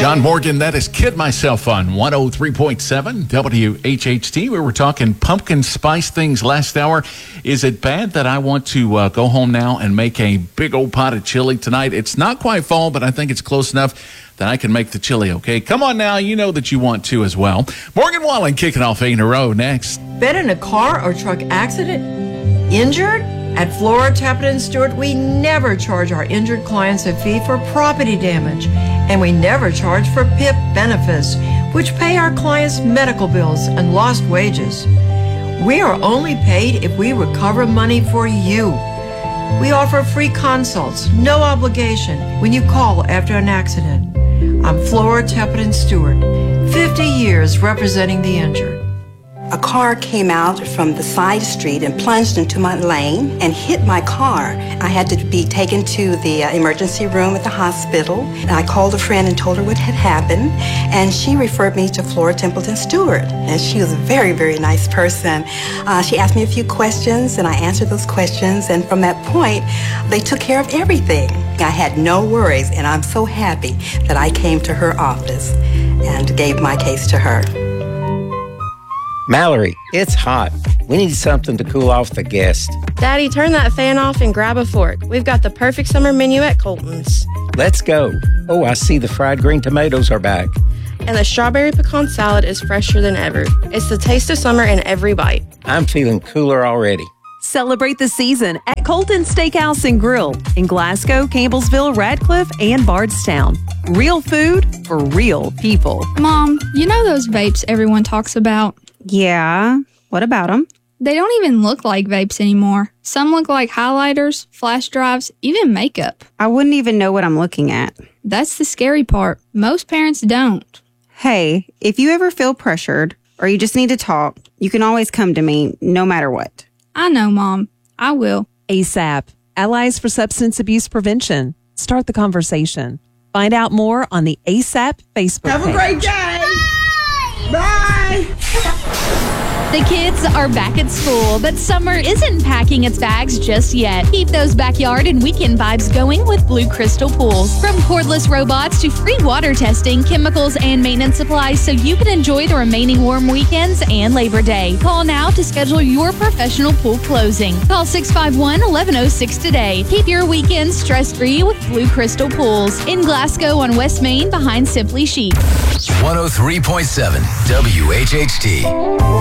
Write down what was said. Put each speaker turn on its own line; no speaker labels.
John Morgan, that is Kid Myself on 103.7 WHHT. We were talking pumpkin spice things last hour. Is it bad that I want to go home now and make a big old pot of chili tonight? It's not quite fall, but I think it's close enough that I can make the chili, okay? Come on now, you know that you want to as well. Morgan Wallen kicking off 8 in a row next.
Been in a car or truck accident? Injured? At Flora, Tappan & Stewart, we never charge our injured clients a fee for property damage, and we never charge for PIP benefits, which pay our clients medical bills and lost wages. We are only paid if we recover money for you. We offer free consults, no obligation, when you call after an accident. I'm Flora, Tappan & Stewart, 50 years representing the injured.
A car came out from the side street and plunged into my lane and hit my car. I had to be taken to the emergency room at the hospital. And I called a friend and told her what had happened, and she referred me to Flora Templeton Stewart. And she was a very, very nice person. She asked me a few questions, and I answered those questions, and from that point, they took care of everything. I had no worries, and I'm so happy that I came to her office and gave my case to her.
Mallory, it's hot. We need something to cool off the guests.
Daddy, turn that fan off and grab a fork. We've got the perfect summer menu at Colton's.
Let's go. Oh, I see the fried green tomatoes are back.
And the strawberry pecan salad is fresher than ever. It's the taste of summer in every bite.
I'm feeling cooler already.
Celebrate the season at Colton's Steakhouse and Grill in Glasgow, Campbellsville, Radcliffe, and Bardstown. Real food for real people.
Mom, you know those vapes everyone talks about?
Yeah, what about them?
They don't even look like vapes anymore. Some look like highlighters, flash drives, even makeup.
I wouldn't even know what I'm looking at.
That's the scary part. Most parents don't.
Hey, if you ever feel pressured or you just need to talk, you can always come to me no matter what.
I know, Mom. I will.
ASAP, Allies for Substance Abuse Prevention. Start the conversation. Find out more on the ASAP Facebook page.
Have a great day. Bye.
The kids are back at school, but summer isn't packing its bags just yet. Keep those backyard and weekend vibes going with Blue Crystal Pools. From cordless robots to free water testing, chemicals, and maintenance supplies so you can enjoy the remaining warm weekends and Labor Day. Call now to schedule your professional pool closing. Call 651-1106 today. Keep your weekends stress-free with Blue Crystal Pools. In Glasgow on West Main behind Simply Chic.
103.7 WHHT.